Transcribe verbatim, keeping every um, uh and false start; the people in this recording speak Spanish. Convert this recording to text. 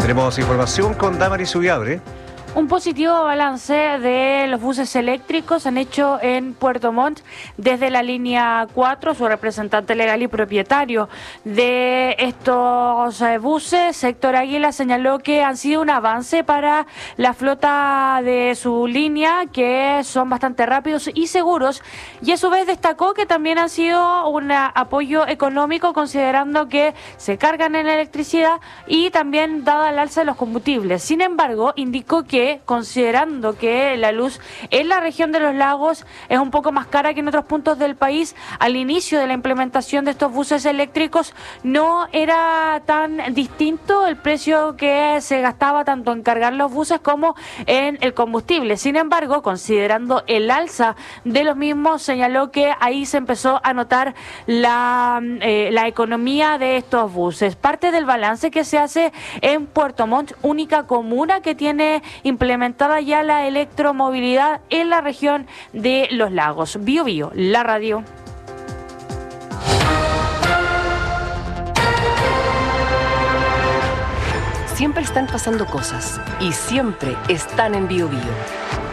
Tenemos información con Damaris Ubiabre. Un positivo balance de los buses eléctricos han hecho en Puerto Montt desde la línea cuatro. Su representante legal y propietario de estos buses, Héctor Águila, señaló que han sido un avance para la flota de su línea, que son bastante rápidos y seguros, y a su vez destacó que también han sido un apoyo económico, considerando que se cargan en electricidad y también dada el alza de los combustibles. Sin embargo, indicó que considerando que la luz en la región de los lagos es un poco más cara que en otros puntos del país, al inicio de la implementación de estos buses eléctricos no era tan distinto el precio que se gastaba tanto en cargar los buses como en el combustible. Sin embargo, considerando el alza de los mismos, señaló que ahí se empezó a notar la, eh, la economía de estos buses. Parte del balance que se hace en Puerto Montt, única comuna que tiene implementada ya la electromovilidad en la región de los lagos. Bio Bio, la radio. Siempre están pasando cosas y siempre están en Bio Bio.